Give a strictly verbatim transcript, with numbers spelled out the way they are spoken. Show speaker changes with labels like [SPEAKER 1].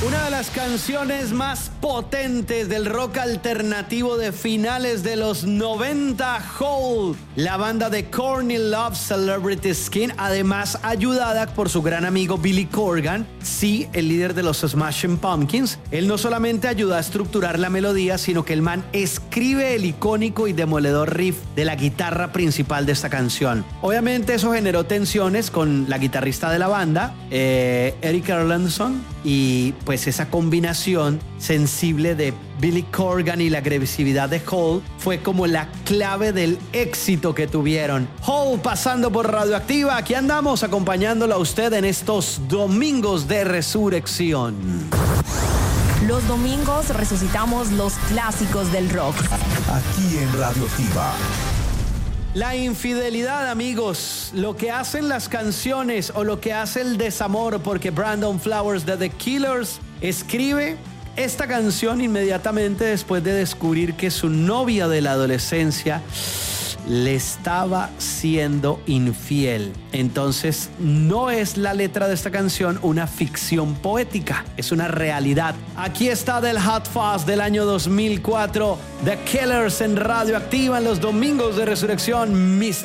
[SPEAKER 1] Una de las canciones más potentes del rock alternativo de finales de los noventa, Hole, la banda de Courtney Love Celebrity Skin, además ayudada por su gran amigo Billy Corgan, sí, el líder de los Smashing Pumpkins. Él no solamente ayuda a estructurar la melodía, sino que el man escribe el icónico y demoledor riff de la guitarra principal de esta canción. Obviamente eso generó tensiones con la guitarrista de la banda, eh, Eric Erlandson, y pues esa combinación sensible de Billy Corgan y la agresividad de Hole fue como la clave del éxito que tuvieron. Hole pasando por Radioactiva, aquí andamos acompañándolo a usted en estos domingos de resurrección.
[SPEAKER 2] Los domingos resucitamos los clásicos del rock.
[SPEAKER 3] Aquí en Radioactiva.
[SPEAKER 1] La infidelidad, amigos, lo que hacen las canciones o lo que hace el desamor, porque Brandon Flowers de The Killers escribe esta canción inmediatamente después de descubrir que su novia de la adolescencia le estaba siendo infiel. Entonces, no es la letra de esta canción una ficción poética, es una realidad. Aquí está del Hot Fuzz del año dos mil cuatro, The Killers en Radioactiva en los domingos de resurrección, mister